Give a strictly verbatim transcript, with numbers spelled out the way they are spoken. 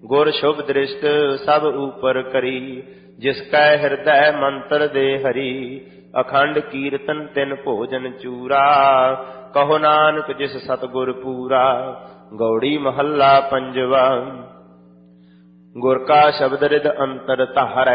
गुर शुभ दृष्ट सब ऊपर करी, जिसकै हृदय मंत्र दे हरि। अखंड कीर्तन तिन भोजन चूरा, कहो नानक जिस सतगुर पूरा। गौड़ी महला पंजवा। गुर का शब्द रिद अंतर तारै,